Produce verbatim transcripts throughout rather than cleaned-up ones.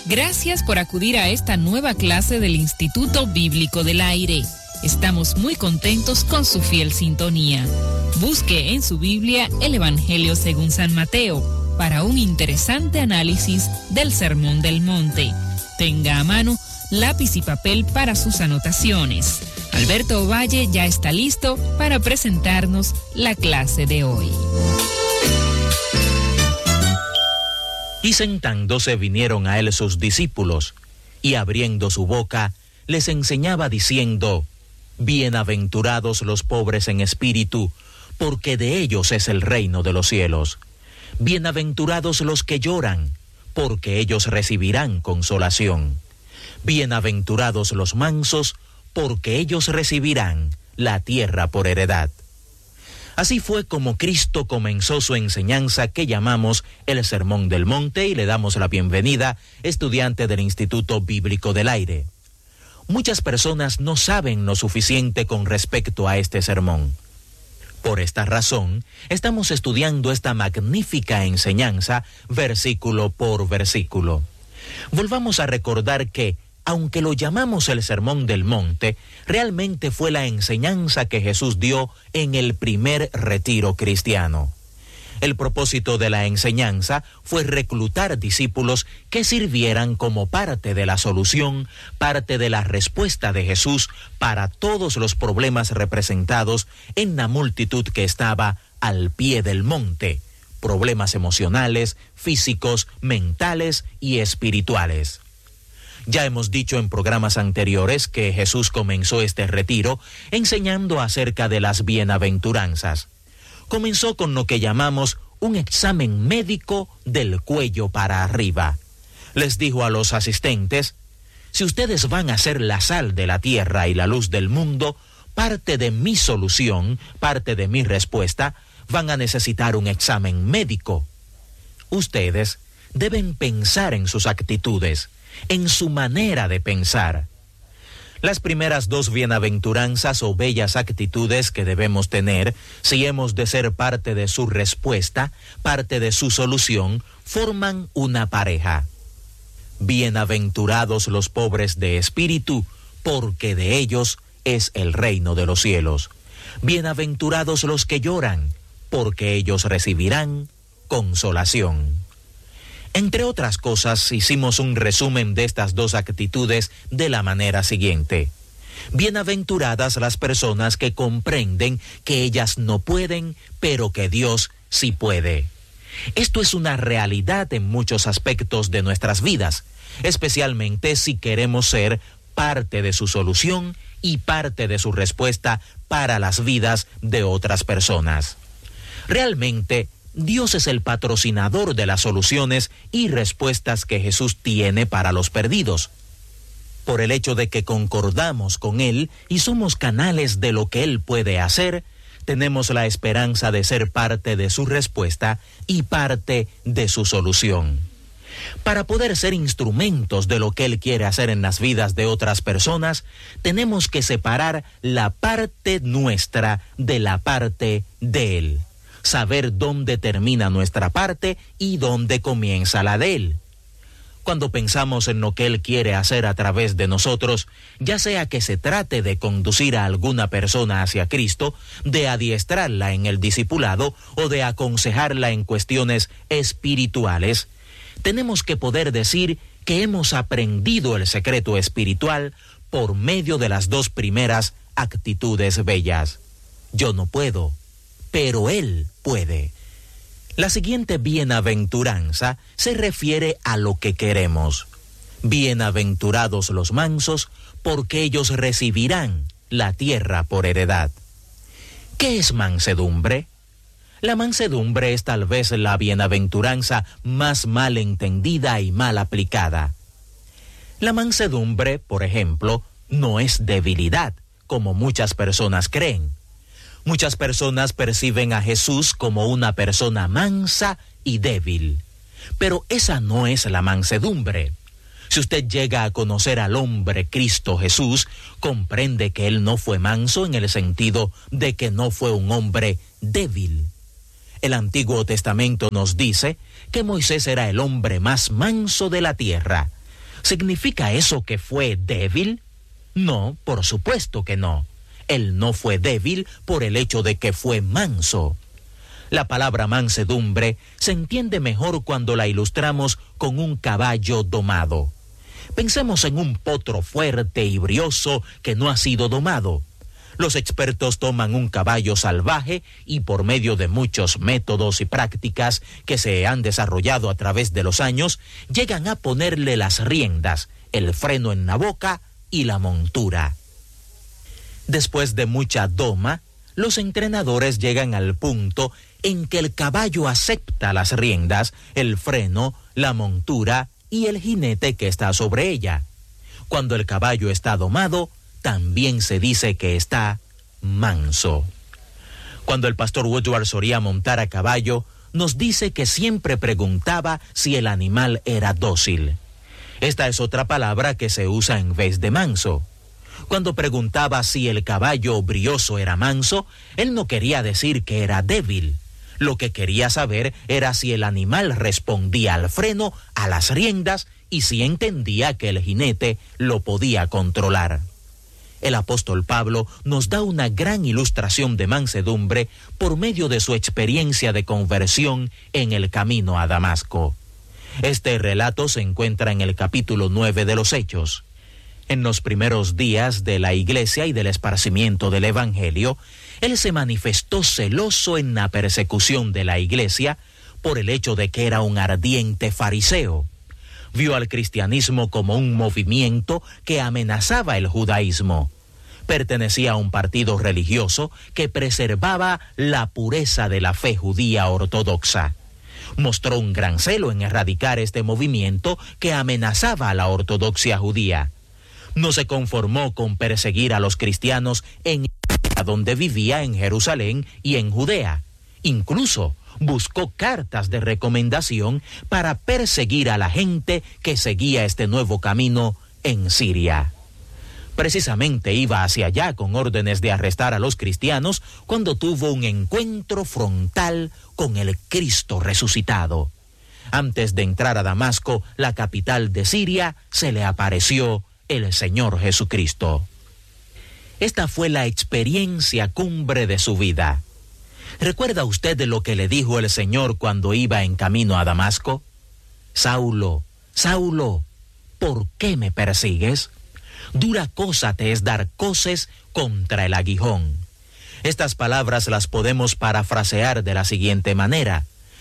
Gracias por acudir a esta nueva clase del Instituto Bíblico del Aire. Estamos muy contentos con su fiel sintonía. Busque en su Biblia el Evangelio según San Mateo para un interesante análisis del Sermón del Monte. Tenga a mano lápiz y papel para sus anotaciones. Alberto Ovalle ya está listo para presentarnos la clase de hoy. Y sentándose vinieron a él sus discípulos, y abriendo su boca, les enseñaba diciendo: Bienaventurados los pobres en espíritu, porque de ellos es el reino de los cielos. Bienaventurados los que lloran, porque ellos recibirán consolación. Bienaventurados los mansos, porque ellos recibirán la tierra por heredad. Así fue como Cristo comenzó su enseñanza que llamamos el Sermón del Monte, y le damos la bienvenida, estudiante del Instituto Bíblico del Aire. Muchas personas no saben lo suficiente con respecto a este sermón. Por esta razón, estamos estudiando esta magnífica enseñanza versículo por versículo. Volvamos a recordar que, aunque lo llamamos el Sermón del Monte, realmente fue la enseñanza que Jesús dio en el primer retiro cristiano. El propósito de la enseñanza fue reclutar discípulos que sirvieran como parte de la solución, parte de la respuesta de Jesús para todos los problemas representados en la multitud que estaba al pie del monte, problemas emocionales, físicos, mentales y espirituales. Ya hemos dicho en programas anteriores que Jesús comenzó este retiro enseñando acerca de las bienaventuranzas. Comenzó con lo que llamamos un examen médico del cuello para arriba. Les dijo a los asistentes: si ustedes van a ser la sal de la tierra y la luz del mundo, parte de mi solución, parte de mi respuesta, van a necesitar un examen médico. Ustedes deben pensar en sus actitudes, en su manera de pensar. Las primeras dos bienaventuranzas o bellas actitudes que debemos tener, si hemos de ser parte de su respuesta, parte de su solución, forman una pareja. Bienaventurados los pobres de espíritu, porque de ellos es el reino de los cielos. Bienaventurados los que lloran, porque ellos recibirán consolación. Entre otras cosas, hicimos un resumen de estas dos actitudes de la manera siguiente. Bienaventuradas las personas que comprenden que ellas no pueden, pero que Dios sí puede. Esto es una realidad en muchos aspectos de nuestras vidas, especialmente si queremos ser parte de su solución y parte de su respuesta para las vidas de otras personas. Realmente, Dios es el patrocinador de las soluciones y respuestas que Jesús tiene para los perdidos. Por el hecho de que concordamos con Él y somos canales de lo que Él puede hacer, tenemos la esperanza de ser parte de su respuesta y parte de su solución. Para poder ser instrumentos de lo que Él quiere hacer en las vidas de otras personas, tenemos que separar la parte nuestra de la parte de Él. Saber dónde termina nuestra parte y dónde comienza la de Él. Cuando pensamos en lo que Él quiere hacer a través de nosotros, ya sea que se trate de conducir a alguna persona hacia Cristo, de adiestrarla en el discipulado o de aconsejarla en cuestiones espirituales, tenemos que poder decir que hemos aprendido el secreto espiritual por medio de las dos primeras actitudes bellas. Yo no puedo, pero Él puede. La siguiente bienaventuranza se refiere a lo que queremos. Bienaventurados los mansos, porque ellos recibirán la tierra por heredad. ¿Qué es mansedumbre? La mansedumbre es tal vez la bienaventuranza más mal entendida y mal aplicada. La mansedumbre, por ejemplo, no es debilidad, como muchas personas creen. Muchas personas perciben a Jesús como una persona mansa y débil, pero esa no es la mansedumbre. Si usted llega a conocer al hombre Cristo Jesús, comprende que Él no fue manso en el sentido de que no fue un hombre débil. El Antiguo Testamento nos dice que Moisés era el hombre más manso de la tierra. ¿Significa eso que fue débil? No, por supuesto que no. Él no fue débil por el hecho de que fue manso. La palabra mansedumbre se entiende mejor cuando la ilustramos con un caballo domado. Pensemos en un potro fuerte y brioso que no ha sido domado. Los expertos toman un caballo salvaje y por medio de muchos métodos y prácticas que se han desarrollado a través de los años, llegan a ponerle las riendas, el freno en la boca y la montura. Después de mucha doma, los entrenadores llegan al punto en que el caballo acepta las riendas, el freno, la montura y el jinete que está sobre ella. Cuando el caballo está domado, también se dice que está manso. Cuando el pastor Woodward solía montar a caballo, nos dice que siempre preguntaba si el animal era dócil. Esta es otra palabra que se usa en vez de manso. Cuando preguntaba si el caballo brioso era manso, él no quería decir que era débil. Lo que quería saber era si el animal respondía al freno, a las riendas, y si entendía que el jinete lo podía controlar. El apóstol Pablo nos da una gran ilustración de mansedumbre por medio de su experiencia de conversión en el camino a Damasco. Este relato se encuentra en el capítulo nueve de los Hechos. En los primeros días de la iglesia y del esparcimiento del evangelio, él se manifestó celoso en la persecución de la iglesia por el hecho de que era un ardiente fariseo. Vio al cristianismo como un movimiento que amenazaba el judaísmo. Pertenecía a un partido religioso que preservaba la pureza de la fe judía ortodoxa. Mostró un gran celo en erradicar este movimiento que amenazaba a la ortodoxia judía. No se conformó con perseguir a los cristianos en donde vivía en Jerusalén y en Judea. Incluso buscó cartas de recomendación para perseguir a la gente que seguía este nuevo camino en Siria. Precisamente iba hacia allá con órdenes de arrestar a los cristianos cuando tuvo un encuentro frontal con el Cristo resucitado. Antes de entrar a Damasco, la capital de Siria, se le apareció el Señor Jesucristo. Esta fue la experiencia cumbre de su vida. ¿Recuerda usted de lo que le dijo el Señor cuando iba en camino a Damasco? Saulo, Saulo, ¿por qué me persigues? Dura cosa te es dar coces contra el aguijón. Estas palabras las podemos parafrasear de la siguiente manera.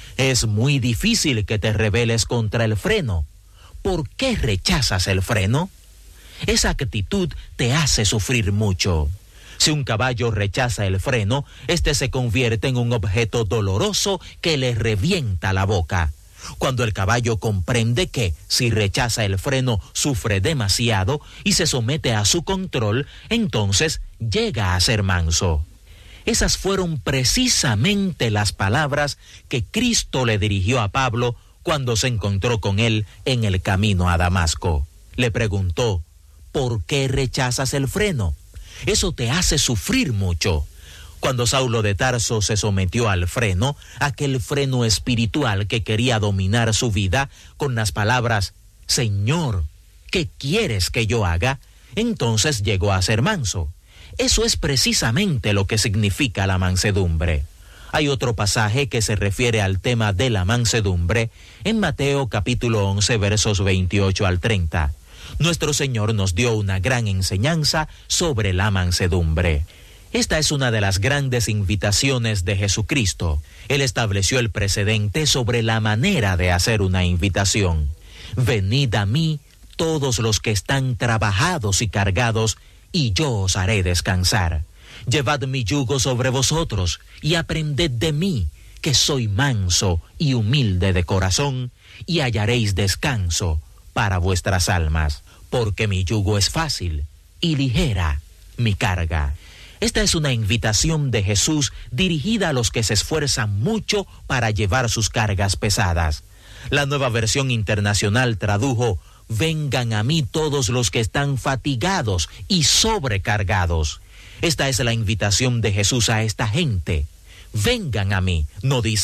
Es muy difícil que te rebeles contra el freno. ¿Por qué rechazas el freno? Esa actitud te hace sufrir mucho. Si un caballo rechaza el freno, este se convierte en un objeto doloroso que le revienta la boca. Cuando el caballo comprende que, si rechaza el freno, sufre demasiado y se somete a su control, entonces llega a ser manso. Esas fueron precisamente las palabras que Cristo le dirigió a Pablo cuando se encontró con él en el camino a Damasco. Le preguntó, ¿por qué rechazas el freno? Eso te hace sufrir mucho. Cuando Saulo de Tarso se sometió al freno, aquel freno espiritual que quería dominar su vida, con las palabras, Señor, ¿qué quieres que yo haga? Entonces llegó a ser manso. Eso es precisamente lo que significa la mansedumbre. Hay otro pasaje que se refiere al tema de la mansedumbre en Mateo capítulo once versos veintiocho al treinta. Nuestro Señor nos dio una gran enseñanza sobre la mansedumbre. Esta es una de las grandes invitaciones de Jesucristo. Él estableció el precedente sobre la manera de hacer una invitación. Venid a mí todos los que están trabajados y cargados, y yo os haré descansar. Llevad mi yugo sobre vosotros, y aprended de mí, que soy manso y humilde de corazón, y hallaréis descanso para vuestras almas, porque mi yugo es fácil y ligera mi carga. Esta es una invitación de Jesús dirigida a los que se esfuerzan mucho para llevar sus cargas pesadas. La Nueva Versión Internacional tradujo, vengan a mí todos los que están fatigados y sobrecargados. Esta es la invitación de Jesús a esta gente. Vengan a mí, no dice,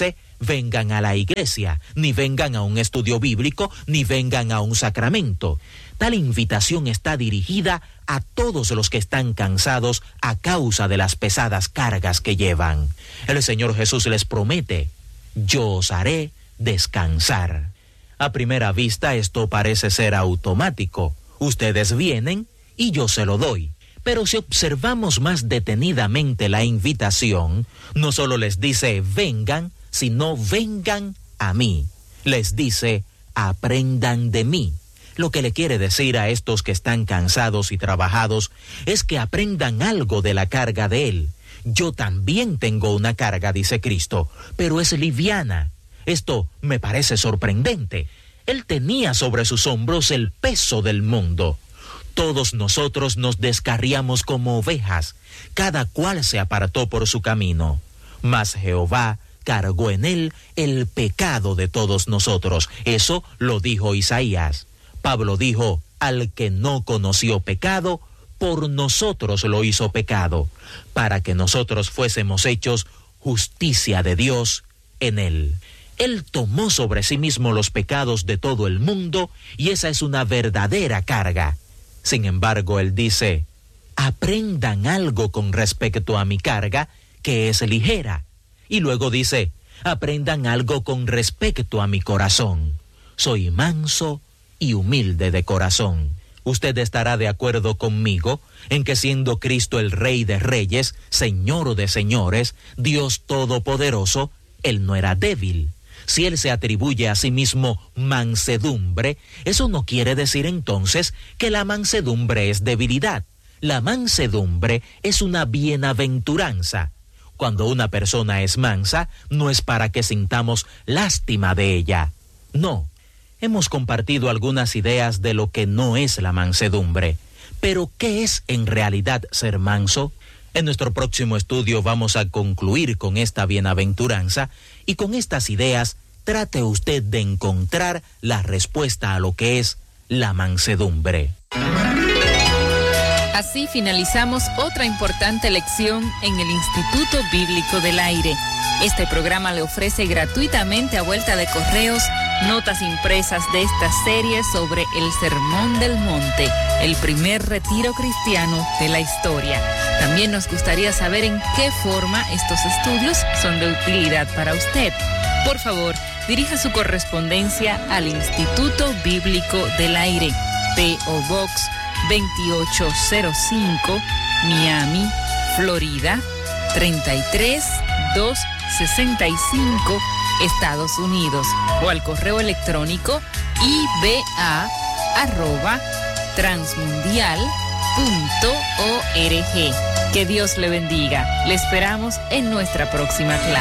vengan a la iglesia, ni vengan a un estudio bíblico, ni vengan a un sacramento. Tal invitación está dirigida a todos los que están cansados a causa de las pesadas cargas que llevan. El Señor Jesús les promete: yo os haré descansar. A primera vista esto parece ser automático. Ustedes vienen y yo se lo doy. Pero si observamos más detenidamente la invitación, no solo les dice vengan, sino vengan a mí. Les dice aprendan de mí. Lo que le quiere decir a estos que están cansados y trabajados es que aprendan algo de la carga de Él. Yo también tengo una carga, dice Cristo, pero es liviana. Esto me parece sorprendente. Él tenía sobre sus hombros el peso del mundo. Todos nosotros nos descarriamos como ovejas, cada cual se apartó por su camino. Mas Jehová cargó en él el pecado de todos nosotros. Eso lo dijo Isaías. Pablo dijo: al que no conoció pecado, por nosotros lo hizo pecado, para que nosotros fuésemos hechos justicia de Dios en él. Él tomó sobre sí mismo los pecados de todo el mundo, y esa es una verdadera carga. Sin embargo, él dice: aprendan algo con respecto a mi carga, que es ligera. Y luego dice: aprendan algo con respecto a mi corazón. Soy manso y humilde de corazón. Usted estará de acuerdo conmigo en que siendo Cristo el Rey de Reyes, Señor de Señores, Dios Todopoderoso, Él no era débil. Si Él se atribuye a sí mismo mansedumbre, eso no quiere decir entonces que la mansedumbre es debilidad. La mansedumbre es una bienaventuranza. Cuando una persona es mansa, no es para que sintamos lástima de ella. No. Hemos compartido algunas ideas de lo que no es la mansedumbre. Pero, ¿qué es en realidad ser manso? En nuestro próximo estudio vamos a concluir con esta bienaventuranza, y con estas ideas trate usted de encontrar la respuesta a lo que es la mansedumbre. Así finalizamos otra importante lección en el Instituto Bíblico del Aire. Este programa le ofrece gratuitamente a vuelta de correos notas impresas de esta serie sobre el Sermón del Monte, el primer retiro cristiano de la historia. También nos gustaría saber en qué forma estos estudios son de utilidad para usted. Por favor, dirija su correspondencia al Instituto Bíblico del Aire, P O Box veintiocho cero cinco, Miami, Florida, treinta y tres mil doscientos sesenta y cinco, Estados Unidos, o al correo electrónico i b a arroba transmundial punto org. Que Dios le bendiga. Le esperamos en nuestra próxima clase.